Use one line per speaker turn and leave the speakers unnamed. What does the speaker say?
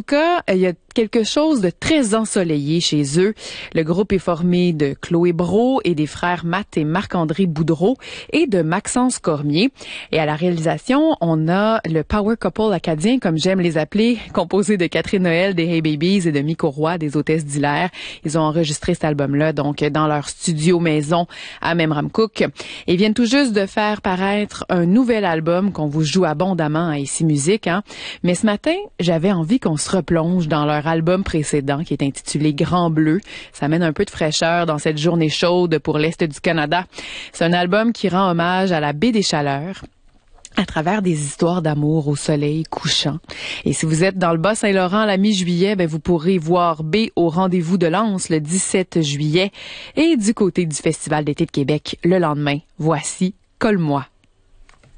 cas, il y a quelque chose de très ensoleillé chez eux. Le groupe est formé de Chloé Brault et des frères Matt et Marc-André Boudreau et de Maxence Cormier. Et à la réalisation, on a le Power Couple acadien, comme j'aime les appeler, composé de Catherine Noël des Hey Babies et de Miko Roy des Hôtesses d'Hilaire. Ils ont enregistré cet album-là, donc, dans leur studio maison à Memramcook. Ils viennent tout juste de faire paraître un nouvel album qu'on vous joue abondamment à Ici Musique, hein. Mais ce matin, j'avais envie qu'on se replonge dans leur album précédent qui est intitulé Grand Bleu. Ça amène un peu de fraîcheur dans cette journée chaude pour l'Est du Canada. C'est un album qui rend hommage à la baie des Chaleurs à travers des histoires d'amour au soleil couchant. Et si vous êtes dans le Bas-Saint-Laurent à la mi-juillet, vous pourrez voir B au rendez-vous de Lens le 17 juillet et du côté du Festival d'été de Québec le lendemain. Voici Colle-moi.